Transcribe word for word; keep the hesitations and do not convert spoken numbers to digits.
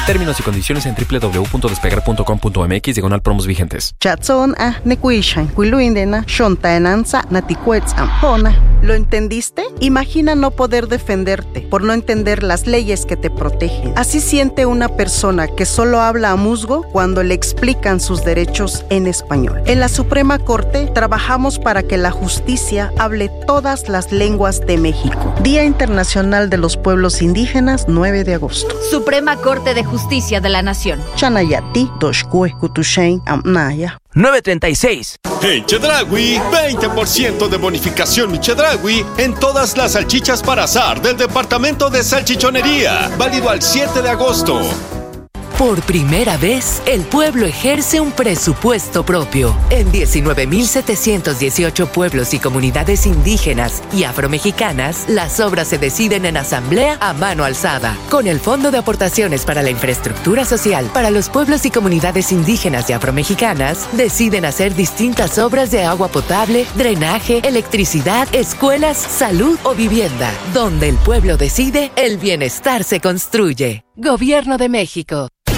Términos y condiciones en doble u doble u doble u punto despegar punto com punto m x diagonal promos vigentes. Chatson a nekuishan kuiluindena shontaenanza naticuets ampona. ¿Lo entendiste? Imagina no poder defenderte por no entender las leyes que te protegen. Así siente una persona que solo habla a musgo cuando le explican sus derechos en español. En la Suprema Corte trabajamos para que la justicia hable todas las lenguas de México. Día Internacional de los Pueblos Indígenas, nueve de agosto. Suprema Corte de Justicia de la Nación. Chanayati, Doshkue, Kutushain, Amnaya. nueve treinta y seis. En Chedraui, veinte por ciento de bonificación Mi Chedraui en todas las salchichas para asar del departamento de salchichonería. Válido al siete de agosto. Por primera vez, el pueblo ejerce un presupuesto propio. En diecinueve mil setecientos dieciocho pueblos y comunidades indígenas y afromexicanas, las obras se deciden en asamblea a mano alzada. Con el Fondo de Aportaciones para la Infraestructura Social para los pueblos y comunidades indígenas y afromexicanas, deciden hacer distintas obras de agua potable, drenaje, electricidad, escuelas, salud o vivienda. Donde el pueblo decide, el bienestar se construye. Gobierno de México.